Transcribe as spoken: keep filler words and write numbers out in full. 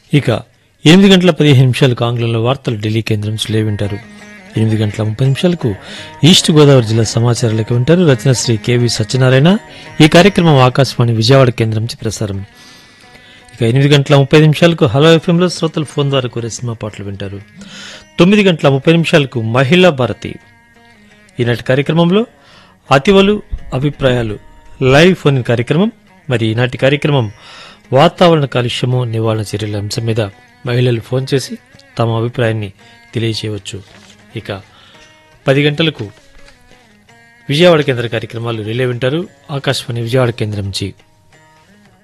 ఇక ఎనిమిది గంటల పదిహేను నిమిషాలకు ఆంగ్లంలో వార్తలు ఢిల్లీ కేంద్రం నుంచి వింటారు. ఎనిమిది గంటల ముప్పై నిమిషాలకు ఈస్ట్ గోదావరి జిల్లా సమాచారాలకు వింటారు. రచన శ్రీ కెవి సత్యనారాయణ. ఈ కార్యక్రమం ఆకాశవాణి విజయవాడ కేంద్రం నుంచి ప్రసారం. ఇక ఎనిమిది గంటల ముప్పై నిమిషాలకు హలో ఎఫ్ఎంలో శ్రోతలు ఫోన్ ద్వారా కోరే సినిమా పాటలు వింటారు. తొమ్మిది గంటల ముప్పై నిమిషాలకు మహిళా భారతి. ఈనాటి కార్యక్రమంలో అతివలు అభిప్రాయాలు లైవ్ ఫోన్ కార్యక్రమం. మరి ఈనాటి కార్యక్రమం వాతావరణ కాలుష్యము నివారణ చర్యల అంశం మీద మహిళలు ఫోన్ చేసి తమ అభిప్రాయాన్ని తెలియజేయవచ్చు. ఇక పది గంటలకు విజయవాడ కేంద్ర కార్యక్రమాలు రిలే వింటారు. ఆకాశవాణి విజయవాడ కేంద్రం నుంచి